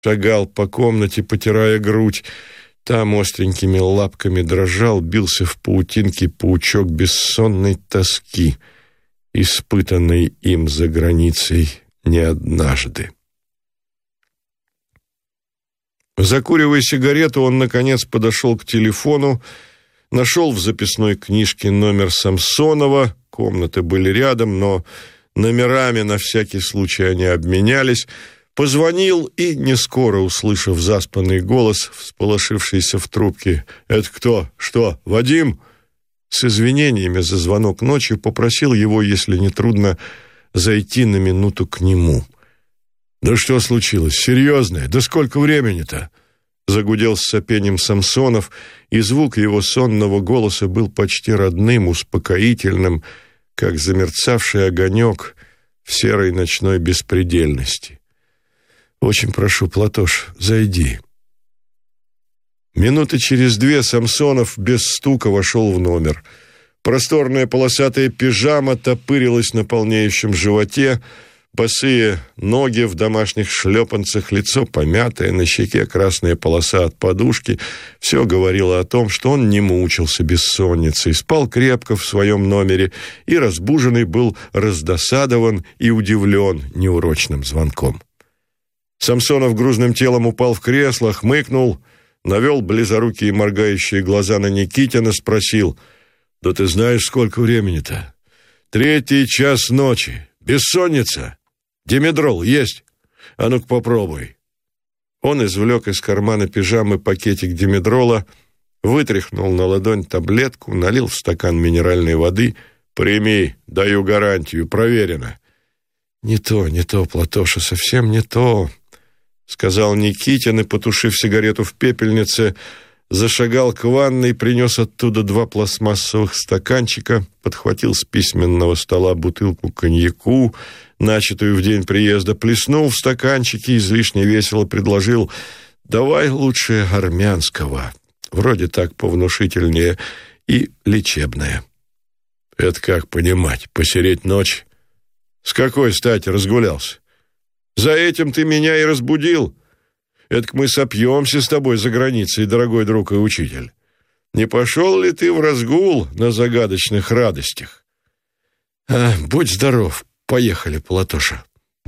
Шагал по комнате, потирая грудь. Там остренькими лапками дрожал, бился в паутинке паучок бессонной тоски, испытанной им за границей не однажды. Закуривая сигарету, он, наконец, подошел к телефону, нашел в записной книжке номер Самсонова. Комнаты были рядом, но номерами на всякий случай они обменялись. Позвонил и, не скоро услышав заспанный голос, всполошившийся в трубке: «Это кто? Что, Вадим?» С извинениями за звонок ночью попросил его, если не трудно, зайти на минуту к нему. «Да что случилось? Серьезное? Да сколько времени-то?» Загудел с сопением Самсонов, и звук его сонного голоса был почти родным, успокоительным, как замерцавший огонек в серой ночной беспредельности. «Очень прошу, Платош, зайди». Минуты через 2 Самсонов без стука вошел в номер. Просторная полосатая пижама топырилась на полнеющем животе, босые ноги в домашних шлепанцах, лицо помятое, на щеке красная полоса от подушки. Все говорило о том, что он не мучился бессонницей, спал крепко в своем номере и, разбуженный, был раздосадован и удивлен неурочным звонком. Самсонов грузным телом упал в кресло, хмыкнул, навел близорукие моргающие глаза на Никитина, спросил: «Да ты знаешь, сколько времени-то? 3 час ночи. Бессонница? Димедрол есть? А ну-ка попробуй». Он извлек из кармана пижамы пакетик димедрола, вытряхнул на ладонь таблетку, налил в стакан минеральной воды. «Прими, даю гарантию, проверено». Не то, Платоша, совсем не то», — сказал Никитин и, потушив сигарету в пепельнице, зашагал к ванной, принес оттуда 2 пластмассовых стаканчика, подхватил с письменного стола бутылку коньяку, начатую в день приезда, плеснул в стаканчики, излишне весело предложил: «Давай лучше армянского, вроде так повнушительнее и лечебное». «Это как понимать, посереть ночь? С какой стати разгулялся? За этим ты меня и разбудил. Эдак мы сопьемся с тобой за границей, дорогой друг и учитель. Не пошел ли ты в разгул на загадочных радостях?» «Будь здоров, поехали, Платоша».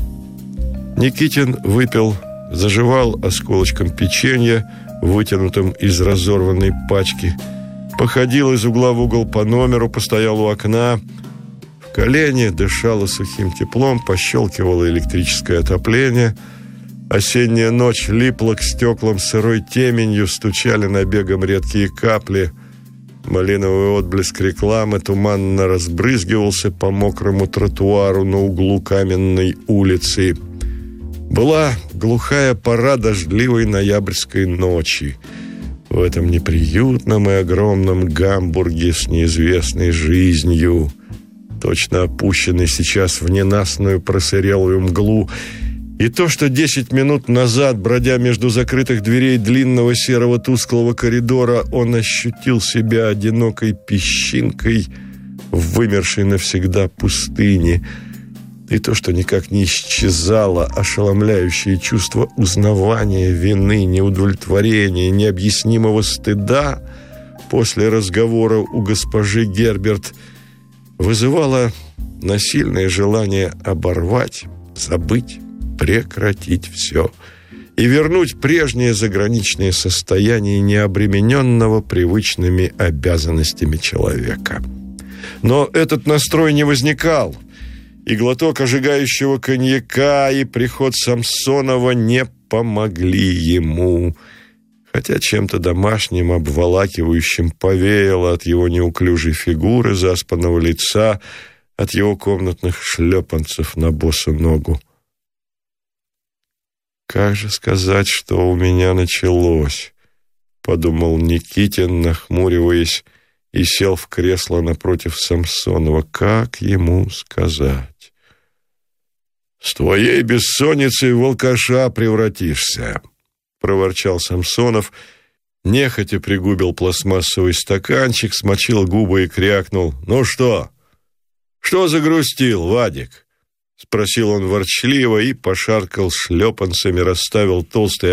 Никитин выпил, зажевал осколочком печенья, вытянутым из разорванной пачки, походил из угла в угол по номеру, постоял у окна. В колени дышало сухим теплом, пощелкивало электрическое отопление. Осенняя ночь липла к стеклам сырой теменью, стучали набегом редкие капли. Малиновый отблеск рекламы туманно разбрызгивался по мокрому тротуару на углу Каменной улицы. Была глухая пора дождливой ноябрьской ночи. В этом неприютном и огромном Гамбурге с неизвестной жизнью, точно опущенный сейчас в ненастную просырелую мглу. И то, что 10 минут назад, бродя между закрытых дверей длинного серого тусклого коридора, он ощутил себя одинокой песчинкой в вымершей навсегда пустыне, и то, что никак не исчезало ошеломляющее чувство узнавания, вины, неудовлетворения, необъяснимого стыда после разговора у госпожи Герберт, вызывало насильное желание оборвать, забыть, прекратить все и вернуть прежнее заграничное состояние необремененного привычными обязанностями человека. Но этот настрой не возникал, и глоток ожигающего коньяка, и приход Самсонова не помогли ему, хотя чем-то домашним, обволакивающим повеяло от его неуклюжей фигуры, заспанного лица, от его комнатных шлепанцев на босу ногу. «Как же сказать, что у меня началось?» — подумал Никитин, нахмуриваясь, и сел в кресло напротив Самсонова. «Как ему сказать?» «С твоей бессонницей в алкаша превратишься», — проворчал Самсонов, нехотя пригубил пластмассовый стаканчик, смочил губы и крякнул: «Ну что? Что загрустил, Вадик? спросил он ворчливо и пошаркал шлепанцами, расставил толстые